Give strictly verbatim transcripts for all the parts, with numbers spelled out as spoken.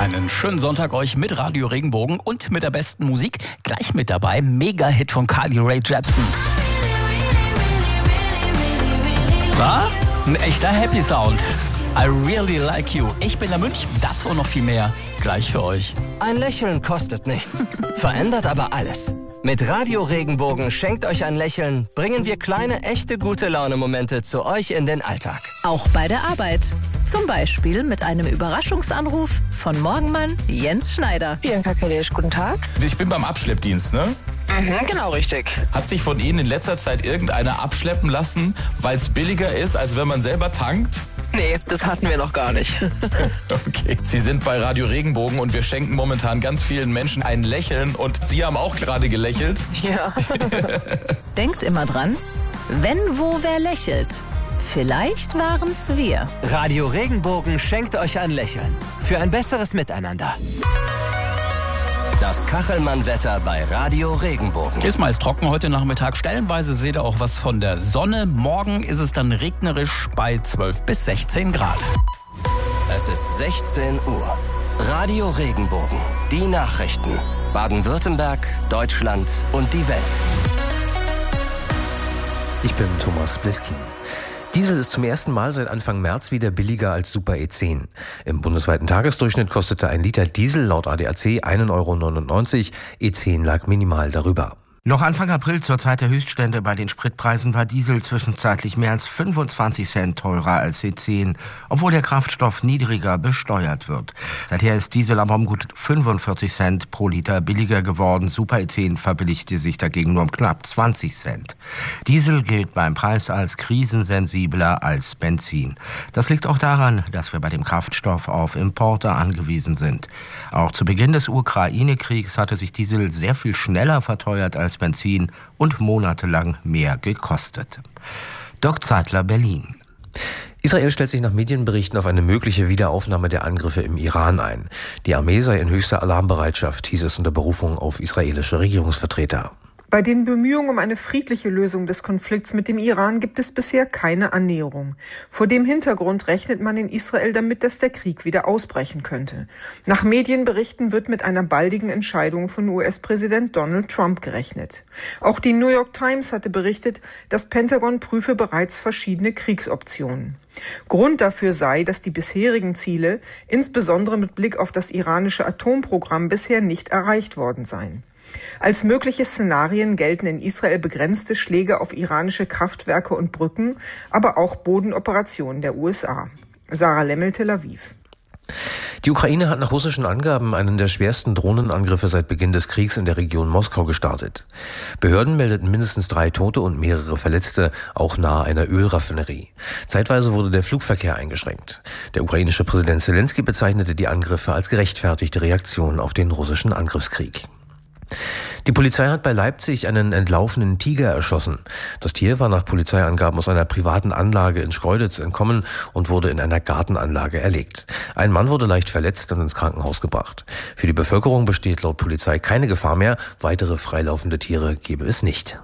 Einen schönen Sonntag euch mit Radio Regenbogen und mit der besten Musik. Gleich mit dabei, Mega-Hit von Carly Rae Jepsen. Was? Ein echter Happy Sound. I really like you. Ich bin der Münch, das und noch viel mehr. Gleich für euch. Ein Lächeln kostet nichts, verändert aber alles. Mit Radio Regenbogen schenkt euch ein Lächeln, bringen wir kleine, echte Gute-Laune-Momente zu euch in den Alltag. Auch bei der Arbeit. Zum Beispiel mit einem Überraschungsanruf von Morgenmann Jens Schneider. Bianca Kalesch, guten Tag. Ich bin beim Abschleppdienst, ne? Mhm, genau richtig. Hat sich von Ihnen in letzter Zeit irgendeiner abschleppen lassen, weil es billiger ist, als wenn man selber tankt? Nee, das hatten wir noch gar nicht. Okay. Sie sind bei Radio Regenbogen und wir schenken momentan ganz vielen Menschen ein Lächeln und Sie haben auch gerade gelächelt. Ja. Denkt immer dran, wenn wo wer lächelt. Vielleicht waren's wir. Radio Regenbogen schenkt euch ein Lächeln für ein besseres Miteinander. Das Kachelmann-Wetter bei Radio Regenbogen. Ist meist trocken heute Nachmittag. Stellenweise seht ihr auch was von der Sonne. Morgen ist es dann regnerisch bei zwölf bis sechzehn Grad. Es ist sechzehn Uhr. Radio Regenbogen. Die Nachrichten. Baden-Württemberg, Deutschland und die Welt. Ich bin Thomas Bliskin. Diesel ist zum ersten Mal seit Anfang März wieder billiger als Super E zehn. Im bundesweiten Tagesdurchschnitt kostete ein Liter Diesel laut A D A C ein Euro neunundneunzig, E zehn lag minimal darüber. Noch Anfang April, zur Zeit der Höchststände bei den Spritpreisen, war Diesel zwischenzeitlich mehr als fünfundzwanzig Cent teurer als E zehn, obwohl der Kraftstoff niedriger besteuert wird. Seither ist Diesel aber um gut fünfundvierzig Cent pro Liter billiger geworden. Super E zehn verbilligte sich dagegen nur um knapp zwanzig Cent. Diesel gilt beim Preis als krisensensibler als Benzin. Das liegt auch daran, dass wir bei dem Kraftstoff auf Importe angewiesen sind. Auch zu Beginn des Ukraine-Kriegs hatte sich Diesel sehr viel schneller verteuert als Benzin und monatelang mehr gekostet. Dirk Zeitler, Berlin. Israel stellt sich nach Medienberichten auf eine mögliche Wiederaufnahme der Angriffe im Iran ein. Die Armee sei in höchster Alarmbereitschaft, hieß es unter Berufung auf israelische Regierungsvertreter. Bei den Bemühungen um eine friedliche Lösung des Konflikts mit dem Iran gibt es bisher keine Annäherung. Vor dem Hintergrund rechnet man in Israel damit, dass der Krieg wieder ausbrechen könnte. Nach Medienberichten wird mit einer baldigen Entscheidung von U S-Präsident Donald Trump gerechnet. Auch die New York Times hatte berichtet, das Pentagon prüfe bereits verschiedene Kriegsoptionen. Grund dafür sei, dass die bisherigen Ziele, insbesondere mit Blick auf das iranische Atomprogramm, bisher nicht erreicht worden seien. Als mögliche Szenarien gelten in Israel begrenzte Schläge auf iranische Kraftwerke und Brücken, aber auch Bodenoperationen der U S A. Sarah Lemmel, Tel Aviv. Die Ukraine hat nach russischen Angaben einen der schwersten Drohnenangriffe seit Beginn des Kriegs in der Region Moskau gestartet. Behörden meldeten mindestens drei Tote und mehrere Verletzte, auch nahe einer Ölraffinerie. Zeitweise wurde der Flugverkehr eingeschränkt. Der ukrainische Präsident Zelensky bezeichnete die Angriffe als gerechtfertigte Reaktion auf den russischen Angriffskrieg. Die Polizei hat bei Leipzig einen entlaufenen Tiger erschossen. Das Tier war nach Polizeiangaben aus einer privaten Anlage in Schkeuditz entkommen und wurde in einer Gartenanlage erlegt. Ein Mann wurde leicht verletzt und ins Krankenhaus gebracht. Für die Bevölkerung besteht laut Polizei keine Gefahr mehr. Weitere freilaufende Tiere gebe es nicht.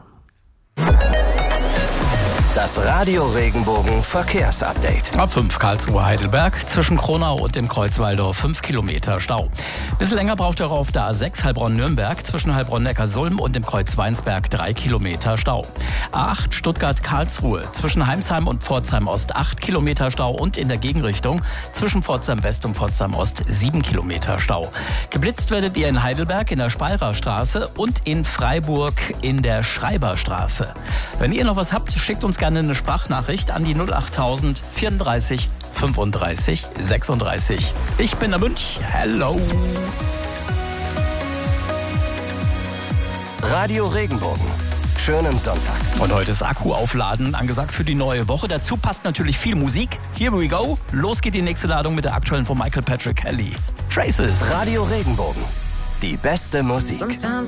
Das Radio Regenbogen Verkehrsupdate. A fünf Karlsruhe Heidelberg, zwischen Kronau und dem Kreuzwaldorf fünf Kilometer Stau. Bisschen länger braucht ihr auf der A sechs Heilbronn-Nürnberg, zwischen Heilbronn-Neckarsulm und dem Kreuz Weinsberg drei Kilometer Stau. A acht Stuttgart-Karlsruhe, zwischen Heimsheim und Pforzheim Ost acht Kilometer Stau und in der Gegenrichtung zwischen Pforzheim West und Pforzheim Ost sieben Kilometer Stau. Geblitzt werdet ihr in Heidelberg in der Speyerer Straße und in Freiburg in der Schreiberstraße. Wenn ihr noch was habt, schickt uns gerne eine Sprachnachricht an die null achttausend vierunddreißig fünfunddreißig sechsunddreißig. Ich bin der Münch. Hello. Radio Regenbogen. Schönen Sonntag. Und heute ist Akku-Aufladen angesagt für die neue Woche. Dazu passt natürlich viel Musik. Here we go. Los geht die nächste Ladung mit der aktuellen von Michael Patrick Kelly. Traces. Radio Regenbogen. Die beste Musik.